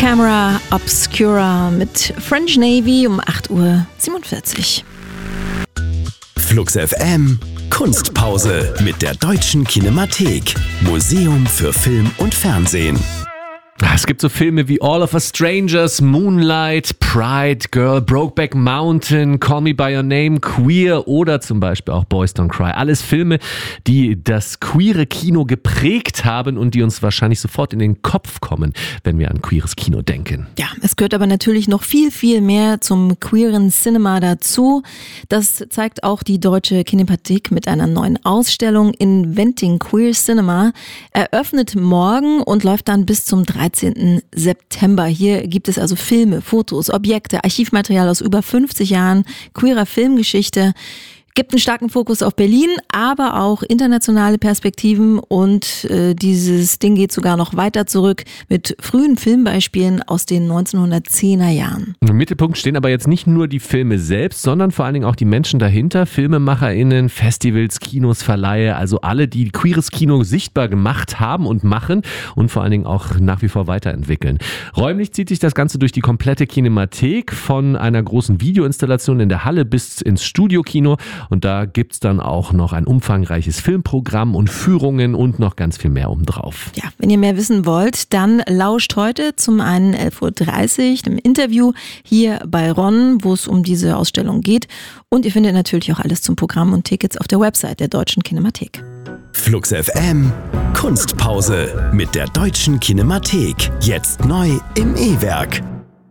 Camera Obscura mit French Navy um 8:47 Uhr. Flux FM Kunstpause mit der Deutschen Kinemathek. Museum für Film und Fernsehen. Es gibt so Filme wie All of Us Strangers, Moonlight, Pride, Girl, Brokeback Mountain, Call Me By Your Name, Queer oder zum Beispiel auch Boys Don't Cry. Alles Filme, die das queere Kino geprägt haben und die uns wahrscheinlich sofort in den Kopf kommen, wenn wir an queeres Kino denken. Ja, es gehört aber natürlich noch viel, viel mehr zum queeren Cinema dazu. Das zeigt auch die Deutsche Kinemathek mit einer neuen Ausstellung. Inventing Queer Cinema eröffnet morgen und läuft dann bis zum 13. September. Hier gibt es also Filme, Fotos, Objekte, Archivmaterial aus über 50 Jahren queerer Filmgeschichte. Gibt einen starken Fokus auf Berlin, aber auch internationale Perspektiven und dieses Ding geht sogar noch weiter zurück mit frühen Filmbeispielen aus den 1910er Jahren. Im Mittelpunkt stehen aber jetzt nicht nur die Filme selbst, sondern vor allen Dingen auch die Menschen dahinter, FilmemacherInnen, Festivals, Kinos, Verleihe, also alle, die queeres Kino sichtbar gemacht haben und machen und vor allen Dingen auch nach wie vor weiterentwickeln. Räumlich zieht sich das Ganze durch die komplette Kinemathek, von einer großen Videoinstallation in der Halle bis ins Studiokino. Und da gibt's dann auch noch ein umfangreiches Filmprogramm und Führungen und noch ganz viel mehr obendrauf. Ja, wenn ihr mehr wissen wollt, dann lauscht heute zum einen 11:30 Uhr im Interview hier bei Ron, wo es um diese Ausstellung geht. Und ihr findet natürlich auch alles zum Programm und Tickets auf der Website der Deutschen Kinemathek. Flux FM Kunstpause mit der Deutschen Kinemathek. Jetzt neu im E-Werk.